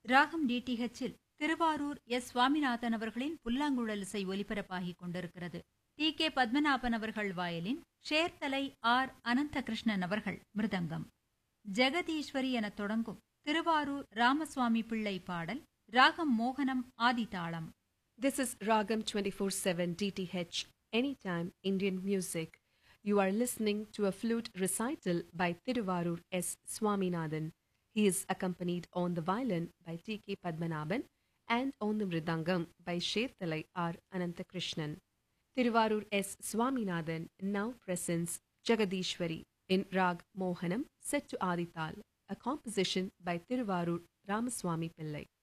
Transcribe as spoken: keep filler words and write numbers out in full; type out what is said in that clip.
ராகம் டிடிஹெச்சில் திருவாரூர் எஸ் சுவாமிநாதன் அவர்களின் புல்லாங்குழல் இசை ஒலிபரப்பாகிக் கொண்டிருக்கிறது. டி கே பத்மநாபன் அவர்கள் வயலின், சேர்த்தலை ஆர் அனந்தகிருஷ்ணன் அவர்கள் மிருதங்கம். ஜெகதீஸ்வரி எனத் தொடங்கும் திருவாரூர் ராமசுவாமி பிள்ளை பாடல். ராகம் மோகனம், ஆதிதாளம். This is Ragam twenty-four seven D T H, Anytime Indian Music. You are listening to a flute recital by Thiruvarur S. Swaminathan. He is accompanied on the violin by T K Padmanabhan and on the mridangam by Shethalai R. Ananthakrishnan. Thiruvarur S. Swaminathan now presents Jagadishwari in Rag Mohanam set to Adital, a composition by Thiruvarur Ramaswamy Pillai.